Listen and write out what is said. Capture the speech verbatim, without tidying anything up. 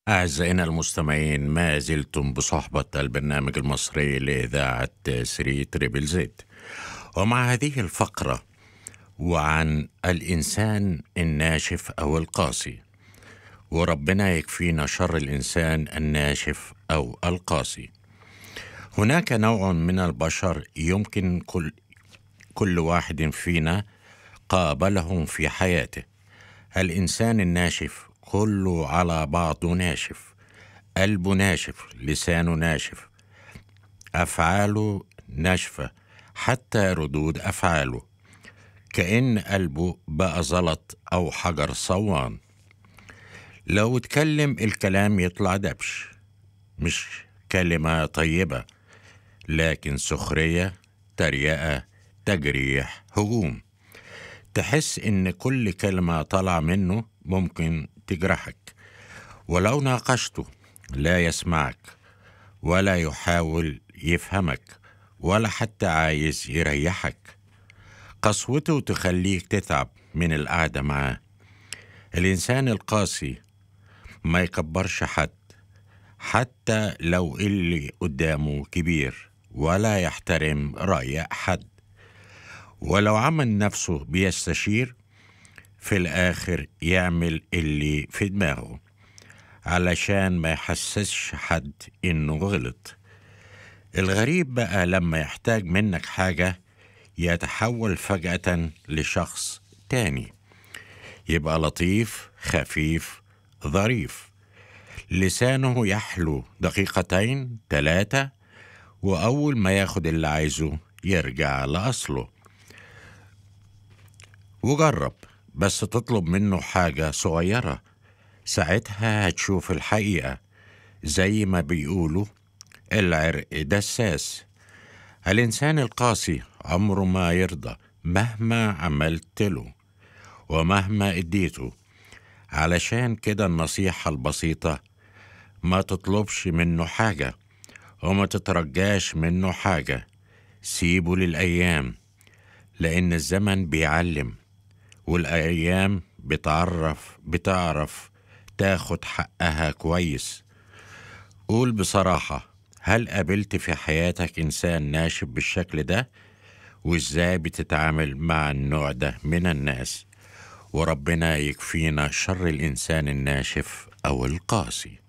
أعزائنا المستمعين، ما زلتم بصحبة البرنامج المصري لإذاعة ثري تريبل زد، ومع هذه الفقرة وعن الإنسان الناشف أو القاسي، وربنا يكفينا شر الإنسان الناشف أو القاسي. هناك نوع من البشر يمكن كل, كل واحد فينا قابلهم في حياته. الإنسان الناشف كله على بعضه ناشف، قلبه ناشف، لسانه ناشف، أفعاله ناشفة، حتى ردود أفعاله كأن قلبه بقى زلط أو حجر صوان. لو اتكلم الكلام يطلع دبش، مش كلمة طيبة، لكن سخرية، تريقة، تجريح، هجوم. تحس إن كل كلمة طالعة منه ممكن تجرحك، ولو ناقشته لا يسمعك ولا يحاول يفهمك ولا حتى عايز يريحك. قسوته تخليك تتعب من القعدة معاه. الإنسان القاسي ما يكبرش حد، حتى لو اللي قدامه كبير، ولا يحترم رأي حد، ولو عمل نفسه بيستشير في الآخر يعمل اللي في دماغه علشان ما يحسسش حد إنه غلط. الغريب بقى لما يحتاج منك حاجة يتحول فجأة لشخص تاني، يبقى لطيف، خفيف، ظريف، لسانه يحلو دقيقتين ثلاثة، وأول ما ياخد اللي عايزه يرجع لأصله. وجرب بس تطلب منه حاجة صغيرة، ساعتها هتشوف الحقيقة. زي ما بيقولوا العرق دساس. الإنسان القاسي عمره ما يرضى مهما عملت له ومهما اديته. علشان كده النصيحة البسيطة: ما تطلبش منه حاجة وما تترجاش منه حاجة، سيبه للأيام، لأن الزمن بيعلم، والأيام بتعرف بتعرف تاخد حقها كويس. قول بصراحة، هل قابلت في حياتك إنسان ناشف بالشكل ده؟ وإزاي بتتعامل مع النوع ده من الناس؟ وربنا يكفينا شر الإنسان الناشف أو القاسي.